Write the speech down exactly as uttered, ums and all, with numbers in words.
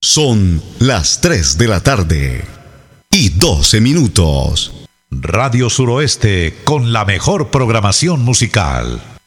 Son las tres de la tarde y doce minutos. Radio Suroeste con la mejor programación musical.